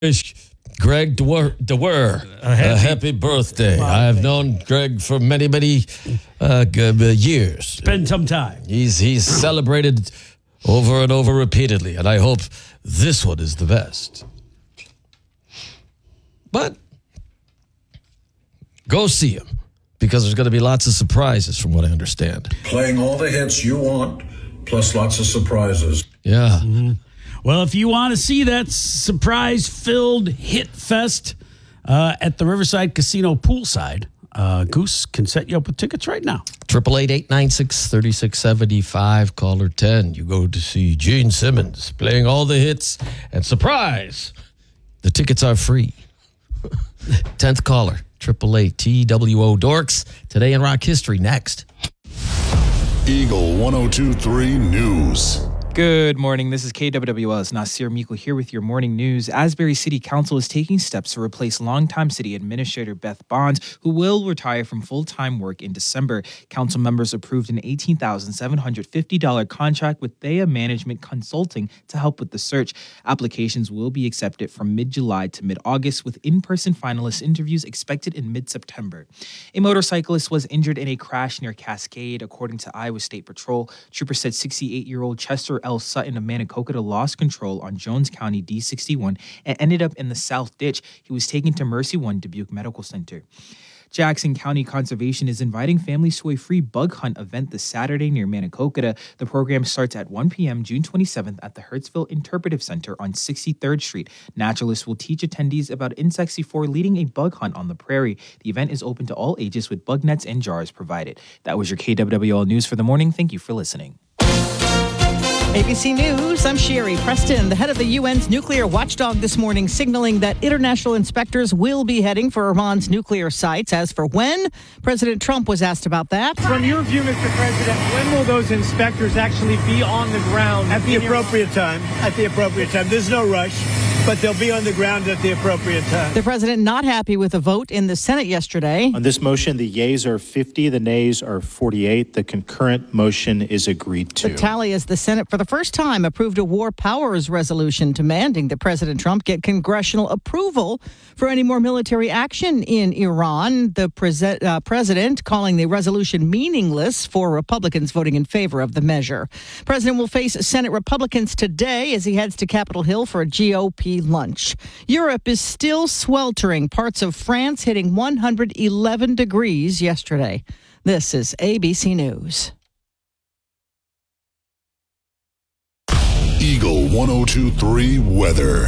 wish Greg DeWer a happy birthday. I've known Greg for many, many years. Spend some time. He's celebrated over and over repeatedly, and I hope this one is the best. But go see him, because there's going to be lots of surprises from what I understand. Playing all the hits you want, plus lots of surprises. Yeah. Mm-hmm. Well, if you want to see that surprise-filled hit fest at the Riverside Casino poolside, Goose can set you up with tickets right now. 888-896-3675, caller 10. You go to see Gene Simmons playing all the hits, and surprise, the tickets are free. 10th caller, 888-TWO Dorks. Today in rock history, next. Eagle 102.3 News. Good morning. This is KWWL's Nasir Miko here with your morning news. Asbury City Council is taking steps to replace longtime city administrator Beth Bonds, who will retire from full-time work in December. Council members approved an $18,750 contract with Thea Management Consulting to help with the search. Applications will be accepted from mid-July to mid-August, with in-person finalist interviews expected in mid-September. A motorcyclist was injured in a crash near Cascade, according to Iowa State Patrol. Troopers said 68-year-old Chester L. Sutton of Manicokota lost control on Jones County D61 and ended up in the south ditch. He was taken to Mercy One Dubuque Medical Center. Jackson County Conservation is inviting families to a free bug hunt event this Saturday near Manicokota. The program starts at 1 p.m. June 27th at the Hertzville Interpretive Center on 63rd Street. Naturalists will teach attendees about insects before leading a bug hunt on the prairie. The event is open to all ages with bug nets and jars provided. That was your KWWL News for the morning. Thank you for listening. ABC News, I'm Sherry Preston. The head of the UN's nuclear watchdog this morning signaling that international inspectors will be heading for Iran's nuclear sites. As for when, President Trump was asked about that. From your view, Mr. President, when will those inspectors actually be on the ground? At the appropriate time. At the appropriate time. There's no rush, but they'll be on the ground at the appropriate time. The president not happy with the vote in the Senate yesterday. On this motion, the yeas are 50, the nays are 48. The concurrent motion is agreed to. The tally is the Senate for the first time approved a war powers resolution demanding that President Trump get congressional approval for any more military action in Iran. The president calling the resolution meaningless for Republicans voting in favor of the measure. President will face Senate Republicans today as he heads to Capitol Hill for a GOP lunch. Europe is still sweltering. Parts of France hitting 111 degrees yesterday. This is ABC News. Eagle 102.3 weather.